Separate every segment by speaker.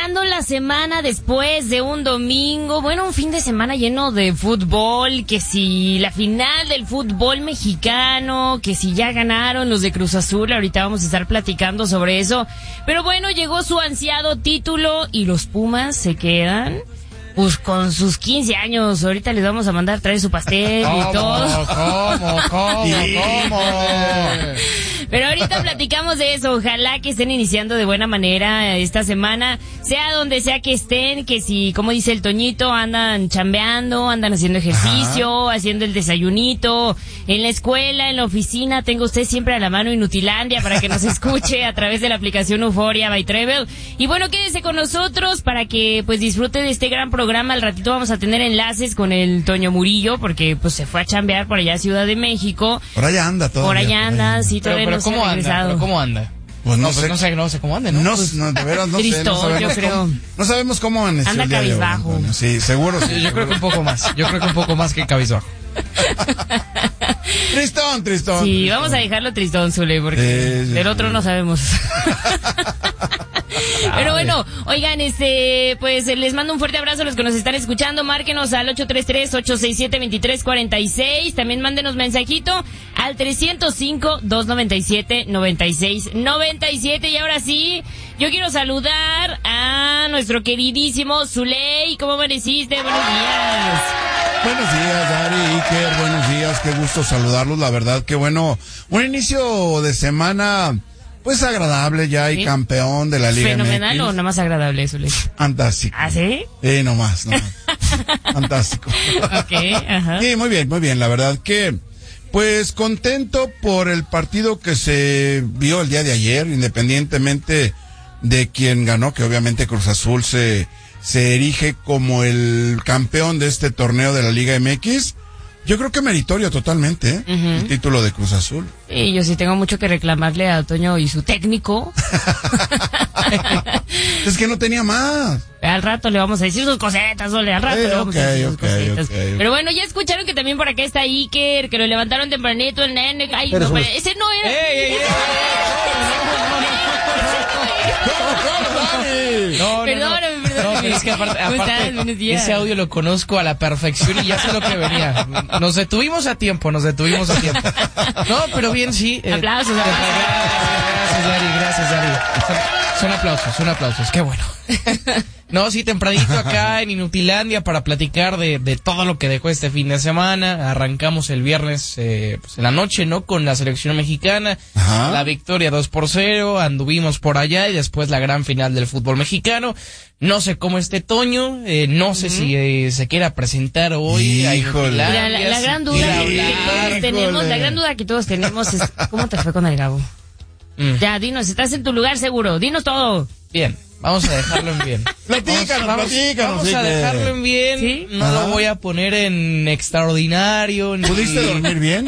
Speaker 1: iniciando la semana después de un domingo, bueno, un fin de semana lleno de fútbol, que si la final del fútbol mexicano, que si ya ganaron los de Cruz Azul, ahorita vamos a estar platicando sobre eso. Pero bueno, llegó su ansiado título y los Pumas se quedan pues con sus 15 años. Ahorita les vamos a mandar traer su pastel y todo.
Speaker 2: ¿Cómo?
Speaker 1: Pero ahorita platicamos de eso. Ojalá que estén iniciando de buena manera esta semana, sea donde sea que estén, que si, como dice el Toñito, andan chambeando, andan haciendo ejercicio, haciendo el desayunito, en la escuela, en la oficina, tenga usted siempre a la mano Inutilandia para que nos escuche a través de la aplicación Euforia by Travel. Y bueno, quédese con nosotros para que pues disfrute de este gran programa. Al ratito vamos a tener enlaces con el Toño Murillo, porque pues se fue a chambear por allá a Ciudad de México.
Speaker 3: Por allá anda todo.
Speaker 1: Por allá anda, sí, todavía
Speaker 2: pero
Speaker 1: no se ha
Speaker 2: ¿cómo
Speaker 1: regresado.
Speaker 2: anda? ¿Cómo anda?
Speaker 3: Pues no sé
Speaker 2: cómo anda, ¿no?
Speaker 3: No, de veras no sé.
Speaker 1: Tristón,
Speaker 3: No sabemos
Speaker 1: yo creo.
Speaker 3: no sabemos cómo amaneció
Speaker 1: Anda
Speaker 3: el día de hoy,
Speaker 1: cabizbajo.
Speaker 3: Antonio. Sí, seguro. Sí,
Speaker 2: Yo creo que un poco más. Yo creo que un poco más que cabizbajo.
Speaker 3: Tristón.
Speaker 1: Sí, vamos a dejarlo tristón, Zule, porque del otro no sabemos. Pero bueno, oigan, pues les mando un fuerte abrazo a los que nos están escuchando. Márquenos al 833-867-2346. También mándenos mensajito al 305-297-9697. Y ahora sí, yo quiero saludar a nuestro queridísimo Zuley. ¿Cómo amaneciste? Buenos días.
Speaker 3: Buenos días, Dari, Iker, buenos días, qué gusto saludarlos, la verdad que bueno, un inicio de semana, pues agradable, ya hay campeón de la Liga
Speaker 1: ¿Fenomenal
Speaker 3: MX.
Speaker 1: o nada más agradable, Zuley?
Speaker 3: Fantástico.
Speaker 1: ¿Ah, sí?
Speaker 3: Nomás. Fantástico.
Speaker 1: Ok, ajá.
Speaker 3: Sí, muy bien, la verdad que, pues contento por el partido que se vio el día de ayer, independientemente de quien ganó, que obviamente Cruz Azul se erige como el campeón de este torneo de la Liga MX. Yo creo que meritorio totalmente, el título de Cruz Azul.
Speaker 1: Y yo sí tengo mucho que reclamarle a Toño y su técnico.
Speaker 3: Es que no tenía más.
Speaker 1: Al rato le vamos a decir sus cosetas, Ole, al rato le vamos a decir sus cosetas.
Speaker 3: Okay.
Speaker 1: Pero bueno, ya escucharon que también por acá está Iker, que lo levantaron tempranito, el nene. Ay, no, ese no era. Perdóname.
Speaker 2: No, pero es que aparte ese audio lo conozco a la perfección y ya sé lo que venía. Nos detuvimos a tiempo. No, pero bien, sí.
Speaker 1: Aplausos.
Speaker 2: Gracias, Dari. Son aplausos, qué bueno. No, sí, tempranito acá en Inutilandia para platicar de todo lo que dejó este fin de semana. Arrancamos el viernes pues en la noche, ¿no? Con la selección mexicana.
Speaker 3: Ajá.
Speaker 2: La victoria 2-0, anduvimos por allá y después la gran final del fútbol mexicano. No sé cómo esté Toño, no sé si se quiera presentar hoy.
Speaker 3: Híjole.
Speaker 1: La gran duda que todos tenemos es ¿cómo te fue con el Gabo? Ya, dinos, estás en tu lugar seguro, dinos todo.
Speaker 2: Bien, vamos a dejarlo en bien.
Speaker 3: Platícanos.
Speaker 2: Vamos a dejarlo en bien.
Speaker 1: ¿Sí?
Speaker 2: No lo voy a poner en extraordinario.
Speaker 3: ¿Pudiste dormir bien?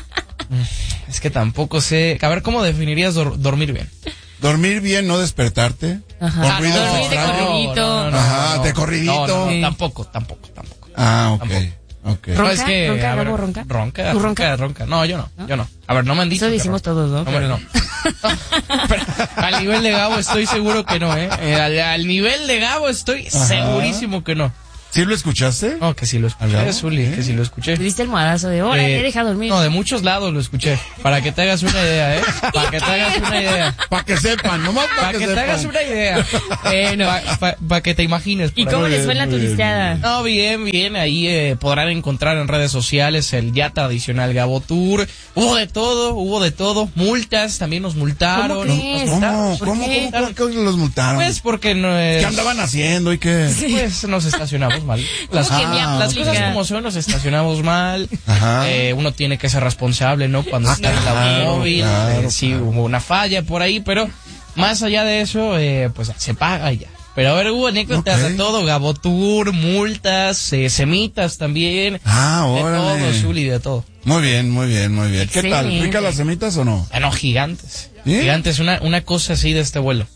Speaker 2: Es que tampoco sé. A ver, ¿cómo definirías dormir bien?
Speaker 3: Dormir bien, no despertarte.
Speaker 1: Ajá.
Speaker 3: Con ruidos
Speaker 1: Dormir de
Speaker 3: extraños.
Speaker 1: corridito.
Speaker 3: Ajá, de corridito.
Speaker 2: No,
Speaker 1: Sí.
Speaker 2: tampoco.
Speaker 3: Ah, ok.
Speaker 1: ¿Ronca?
Speaker 2: No, es que,
Speaker 1: ¿Ronca,
Speaker 2: a ver,
Speaker 1: Gabo, ronca?
Speaker 2: ¿Tú
Speaker 1: ronca?
Speaker 2: ronca. No, yo no. A ver, no me han dicho.
Speaker 1: Eso decimos todos, ¿no?
Speaker 2: Hombre, no. Pero al nivel de Gabo estoy seguro que no, al nivel de Gabo estoy segurísimo que no.
Speaker 3: ¿Sí lo escuchaste?
Speaker 2: No, que sí lo escuché, Zuli, que sí lo escuché.
Speaker 1: ¿Te diste el almohadazo de hora? ¿Te deja dormir?
Speaker 2: No, de muchos lados lo escuché. Para que te hagas una idea, Para que te hagas una idea.
Speaker 3: Para que sepan, nomás
Speaker 2: Para que te hagas una idea. Para que te imagines.
Speaker 1: ¿Y cómo les fue en la turisteada?
Speaker 2: No, bien. Ahí podrán encontrar en redes sociales el ya tradicional Gabo Tour. Hubo de todo. Multas, también nos multaron.
Speaker 1: ¿Cómo crees?
Speaker 3: ¿Cómo los multaron?
Speaker 2: Pues porque no es...
Speaker 3: ¿Qué andaban haciendo y qué?
Speaker 2: Pues nos estacionamos mal. Las cosas como son, nos estacionamos mal.
Speaker 3: Ajá.
Speaker 2: Uno tiene que ser responsable, ¿no? Cuando está en el automóvil. Sí, hubo una falla por ahí, pero más allá de eso, pues se paga y ya. Pero a ver, hubo anécdotas de todo, Gabo Tour, multas, semitas también.
Speaker 3: Órale.
Speaker 2: De todo, Zuli, de todo.
Speaker 3: Muy bien. ¿Qué tal?
Speaker 1: Excelente.
Speaker 3: ¿Rica las semitas o no?
Speaker 2: No, gigantes.
Speaker 3: ¿Sí?
Speaker 2: Gigantes, una cosa así de este vuelo.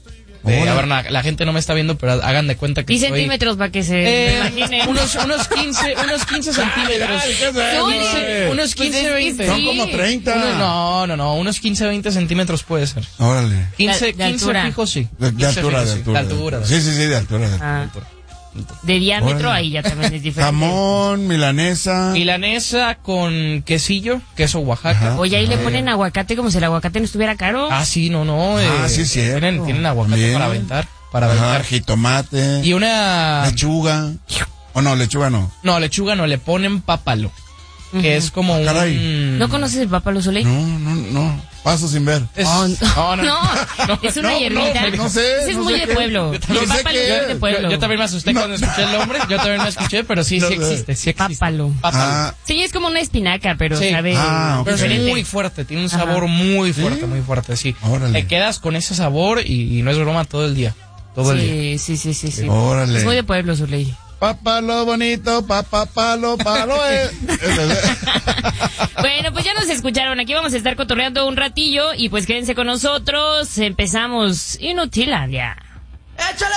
Speaker 2: A ver, la gente no me está viendo, pero hagan de cuenta que
Speaker 1: y centímetros para que se imaginen.
Speaker 2: Unos 15 centímetros. Unos 15, 20.
Speaker 3: Son como 30.
Speaker 2: No, unos 15, 20 centímetros puede ser.
Speaker 3: Órale.
Speaker 2: 15
Speaker 1: altura.
Speaker 2: fijo, sí.
Speaker 3: De altura. Sí, de altura.
Speaker 1: De diámetro,
Speaker 3: Órale.
Speaker 1: ahí ya también es diferente.
Speaker 3: Jamón,
Speaker 2: Milanesa con queso Oaxaca.
Speaker 3: Ajá.
Speaker 1: Oye, ahí le ponen aguacate como si el aguacate no estuviera caro.
Speaker 2: Sí, no.
Speaker 3: Sí, cierto.
Speaker 2: Tienen aguacate
Speaker 3: Bien.
Speaker 2: para aventar.
Speaker 3: Ajá, jitomate.
Speaker 2: Y una...
Speaker 3: Lechuga. ¿O no, lechuga no?
Speaker 2: No, lechuga no, le ponen pápalo. Que es como un...
Speaker 1: ¿No conoces el pápalo, Soleil?
Speaker 3: No. Paso sin ver.
Speaker 1: No, es una hierbita.
Speaker 3: No sé.
Speaker 1: Ese es muy de pueblo. El
Speaker 3: sé
Speaker 1: pápalo
Speaker 3: qué
Speaker 1: es de pueblo.
Speaker 2: Yo también me asusté cuando escuché el nombre. Yo también me escuché, pero sí existe.
Speaker 1: Pápalo. Sí, es como una espinaca, pero
Speaker 2: Sí.
Speaker 1: sabe
Speaker 2: Pero es
Speaker 1: diferente.
Speaker 2: muy fuerte, tiene un sabor muy fuerte, sí.
Speaker 3: Órale.
Speaker 2: Te quedas con ese sabor y no es broma todo el día. Todo el día.
Speaker 1: Sí.
Speaker 3: Órale.
Speaker 1: Es muy de pueblo, Soleil.
Speaker 3: Papalo bonito, palo.
Speaker 1: Bueno, pues ya nos escucharon. Aquí vamos a estar cotorreando un ratillo y pues quédense con nosotros. Empezamos Inutilandia.